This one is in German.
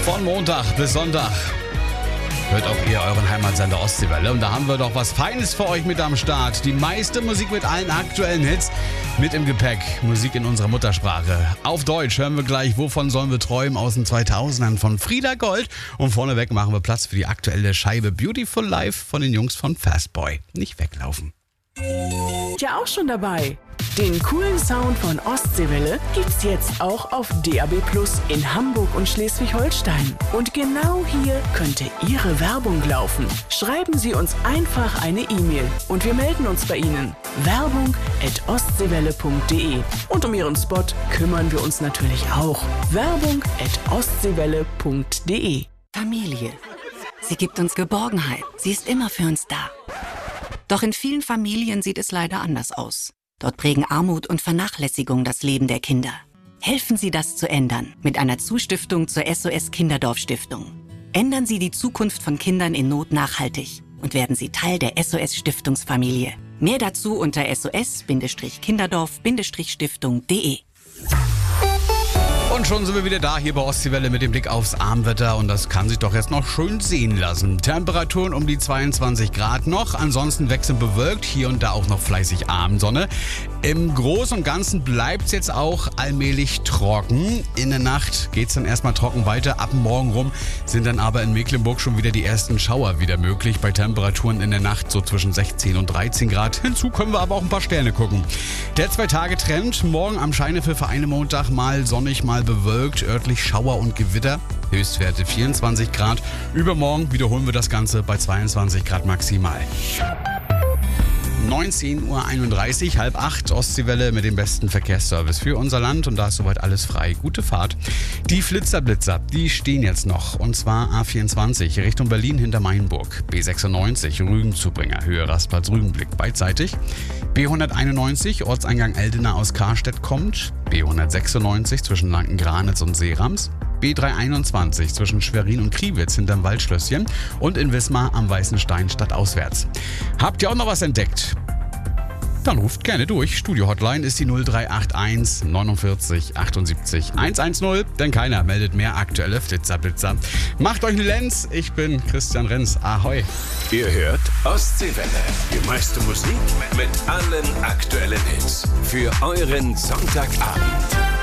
Von Montag bis Sonntag hört auch ihr euren Heimatsender Ostseewelle. Und da haben wir doch was Feines für euch mit am Start. Die meiste Musik mit allen aktuellen Hits mit im Gepäck. Musik in unserer Muttersprache. Auf Deutsch hören wir gleich Wovon sollen wir träumen aus den 2000ern von Frieda Gold. Und vorneweg machen wir Platz für die aktuelle Scheibe Beautiful Life von den Jungs von Fastboy. Nicht weglaufen. Ja, auch schon dabei. Den coolen Sound von Ostseewelle gibt's jetzt auch auf DAB+ in Hamburg und Schleswig-Holstein. Und genau hier könnte Ihre Werbung laufen. Schreiben Sie uns einfach eine E-Mail und wir melden uns bei Ihnen. Werbung@ostseewelle.de. Und um Ihren Spot kümmern wir uns natürlich auch. Werbung@ostseewelle.de. Familie. Sie gibt uns Geborgenheit. Sie ist immer für uns da. Doch in vielen Familien sieht es leider anders aus. Dort prägen Armut und Vernachlässigung das Leben der Kinder. Helfen Sie, das zu ändern mit einer Zustiftung zur SOS Kinderdorf Stiftung. Ändern Sie die Zukunft von Kindern in Not nachhaltig und werden Sie Teil der SOS Stiftungsfamilie. Mehr dazu unter sos-kinderdorf-stiftung.de. Und schon sind wir wieder da, hier bei Ostseewelle mit dem Blick aufs Armwetter. Und das kann sich doch jetzt noch schön sehen lassen. Temperaturen um die 22 Grad noch. Ansonsten wechselnd bewölkt, hier und da auch noch fleißig Abendsonne. Im Großen und Ganzen bleibt es jetzt auch allmählich trocken. In der Nacht geht es dann erstmal trocken weiter. Ab morgen rum sind dann aber in Mecklenburg schon wieder die ersten Schauer wieder möglich. Bei Temperaturen in der Nacht so zwischen 16 und 13 Grad. Hinzu können wir aber auch ein paar Sterne gucken. Der 2-Tage-Trend. Morgen am Scheinefel für einen Montag mal sonnig, mal bewölkt. Örtlich Schauer und Gewitter. Höchstwerte 24 Grad. Übermorgen wiederholen wir das Ganze bei 22 Grad maximal. 19:31 Uhr, 7:30 Ostseewelle mit dem besten Verkehrsservice für unser Land und da ist soweit alles frei. Gute Fahrt. Die Flitzer-Blitzer, die stehen jetzt noch und zwar A24 Richtung Berlin hinter Mainburg, B96 Rügen-Zubringer, Höhe Rastplatz Rügenblick beidseitig, B191 Ortseingang Eldena aus Karstedt kommt, B196 zwischen Lanken-Granitz und Seerams, B321 zwischen Schwerin und Kriwitz hinterm Waldschlösschen und in Wismar am Weißen Stein stadtauswärts. Habt ihr auch noch was entdeckt? Dann ruft gerne durch. Studio-Hotline ist die 0381 49 78 110, denn keiner meldet mehr aktuelle Flitzer-Blitzer. Macht euch eine Lenz, ich bin Christian Renz. Ahoi. Ihr hört Ostseewelle. Die meiste Musik mit allen aktuellen Hits. Für euren Sonntagabend.